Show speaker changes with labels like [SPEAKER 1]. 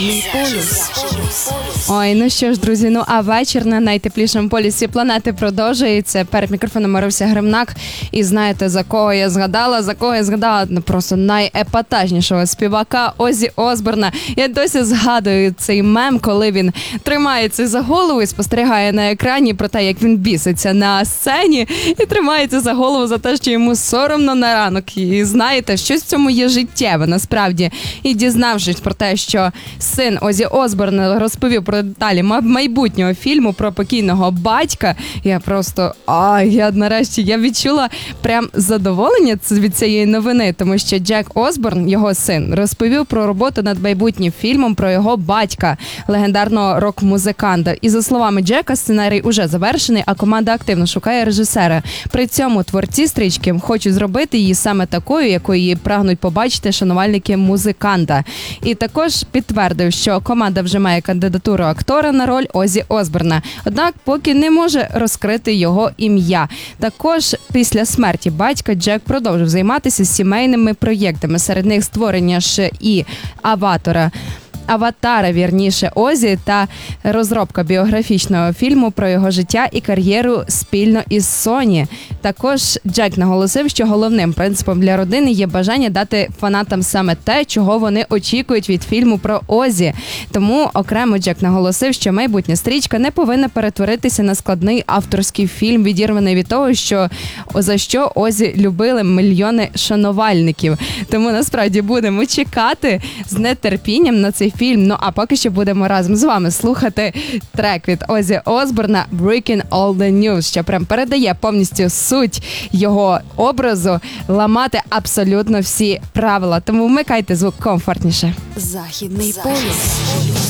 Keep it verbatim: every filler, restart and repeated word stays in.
[SPEAKER 1] Західний полюс.
[SPEAKER 2] Ой, ну що ж, друзі, ну а вечір на найтеплішому полюсі планети продовжується. Перед мікрофоном Маруся Гримнак. І знаєте, за кого я згадала? За кого я згадала? Ну, просто найепатажнішого співака Оззі Осборна. Я досі згадую цей мем, коли він тримається за голову і спостерігає на екрані про те, як він біситься на сцені, і тримається за голову за те, що йому соромно на ранок. І знаєте, щось в цьому є життєве, насправді. І дізнавшись про те, що син Оззі Осборна розповів про деталі майбутнього фільму про покійного батька, я просто, а я нарешті, я відчула прям задоволення від цієї новини, тому що Джек Осборн, його син, розповів про роботу над майбутнім фільмом про його батька, легендарного рок-музиканта. І за словами Джека, сценарій уже завершений, а команда активно шукає режисера. При цьому творці стрічки хочуть зробити її саме такою, якою її прагнуть побачити шанувальники музиканта. І також підтвердив, що команда вже має кандидатуру актора на роль Оззі Осборна, однак поки не може розкрити його ім'я. Також після смерті батька Джек продовжив займатися сімейними проєктами, серед них створення ж і аватора. Аватара, вірніше, Оззі, та розробка біографічного фільму про його життя і кар'єру спільно із Соні. Також Джек наголосив, що головним принципом для родини є бажання дати фанатам саме те, чого вони очікують від фільму про Оззі. Тому окремо Джек наголосив, що майбутня стрічка не повинна перетворитися на складний авторський фільм, відірваний від того, що за що Оззі любили мільйони шанувальників. Тому насправді будемо чекати з нетерпінням на цей фільм. Ну а поки що будемо разом з вами слухати трек від Оззі Осборна «Breaking All the News», що прям передає повністю суть його образу, ламати абсолютно всі правила. Тому вмикайте звук комфортніше.
[SPEAKER 1] Західний полюс.